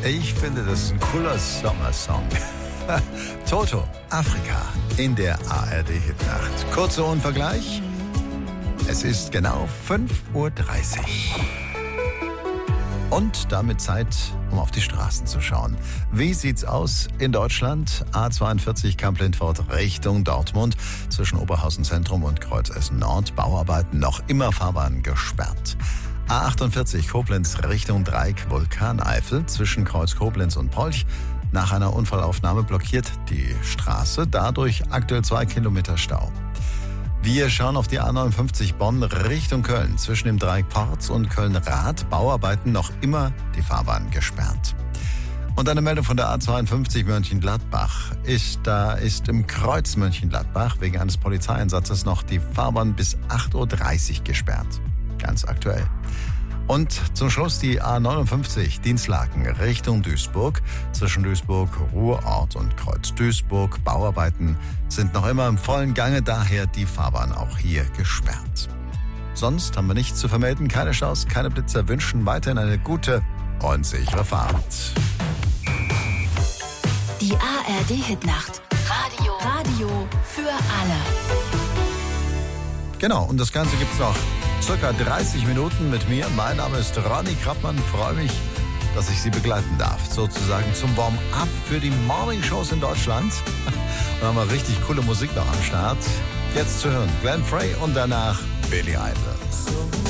Ich finde, das ist ein cooler Sommersong. Toto, Afrika in der ARD-Hitnacht. Kurzer Unvergleich. Es ist genau 5:30 Uhr. Und damit Zeit, um auf die Straßen zu schauen. Wie sieht's aus in Deutschland? A42 Kamp-Lindfort Richtung Dortmund. Zwischen Oberhausen Zentrum und Kreuzessen Nord. Bauarbeiten noch immer Fahrbahn gesperrt. A48 Koblenz Richtung Dreieck Vulkaneifel. Zwischen Kreuz Koblenz und Polch. Nach einer Unfallaufnahme blockiert die Straße. Dadurch aktuell 2 Kilometer Stau. Wir schauen auf die A59 Bonn Richtung Köln. Zwischen dem Dreieck Porz und Köln-Rath. Bauarbeiten noch immer die Fahrbahn gesperrt. Und eine Meldung von der A52 Mönchengladbach. Da ist im Kreuz Mönchengladbach wegen eines Polizeieinsatzes noch die Fahrbahn bis 8:30 Uhr gesperrt. Ganz aktuell. Und zum Schluss die A59 Dienstlaken Richtung Duisburg. Zwischen Duisburg, Ruhrort und Kreuz Duisburg. Bauarbeiten sind noch immer im vollen Gange, daher die Fahrbahn auch hier gesperrt. Sonst haben wir nichts zu vermelden, keine Staus, keine Blitzer, wünschen weiterhin eine gute und sichere Fahrt. Die ARD-Hitnacht. Radio für alle. Genau, und das Ganze gibt's noch circa 30 Minuten mit mir. Mein Name ist Ronny Krappmann. Freue mich, dass ich Sie begleiten darf. Sozusagen zum Warm-up für die Morning-Shows in Deutschland. Da haben wir richtig coole Musik noch am Start. Jetzt zu hören Glenn Frey und danach Billy Idol.